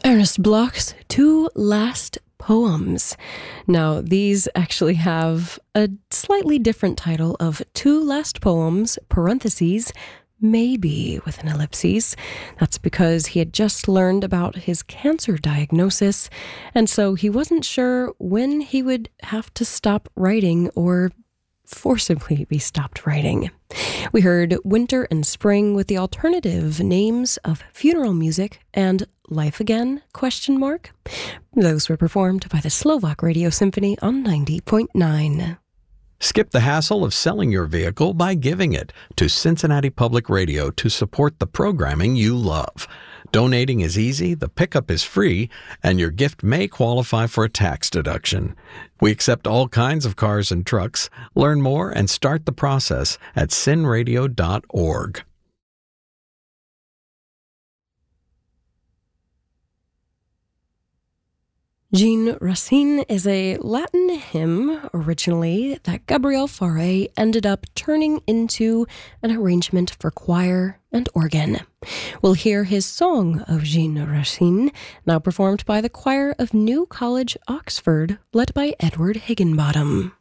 Ernest Bloch's Two Last Poems. Now, these actually have a slightly different title of Two Last Poems, parentheses, maybe with an ellipses. That's because he had just learned about his cancer diagnosis, and so he wasn't sure when he would have to stop writing or forcibly be stopped writing. We heard Winter and Spring with the alternative names of Funeral Music and Life Again? Those were performed by the Slovak Radio Symphony on 90.9. Skip the hassle of selling your vehicle by giving it to Cincinnati Public Radio to support the programming you love. Donating is easy, the pickup is free, and your gift may qualify for a tax deduction. We accept all kinds of cars and trucks. Learn more and start the process at cinradio.org. Jean Racine is a Latin hymn, originally, that Gabriel Fauré ended up turning into an arrangement for choir and organ. We'll hear his song of Jean Racine, now performed by the choir of New College, Oxford, led by Edward Higginbottom.